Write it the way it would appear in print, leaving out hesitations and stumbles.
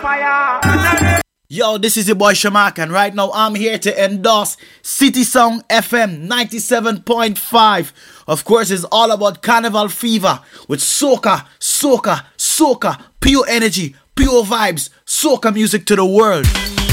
Yo, this is your boy Shamak, and right now I'm here to endorse City Song FM 97.5. Of course, it's all about Carnival Fever with soca, pure energy, pure vibes, soca music to the world.